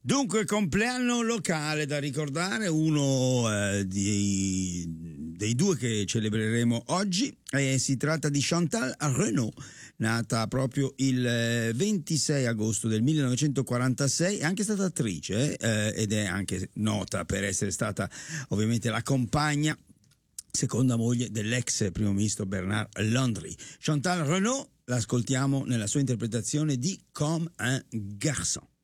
Dunque, compleanno locale da ricordare, uno dei due che celebreremo oggi, si tratta di Chantal Renaud, nata proprio il 26 agosto del 1946, è anche stata attrice ed è anche nota per essere stata ovviamente la compagna, seconda moglie dell'ex primo ministro Bernard Landry. Chantal Renaud l'ascoltiamo nella sua interpretazione di Comme un garçon.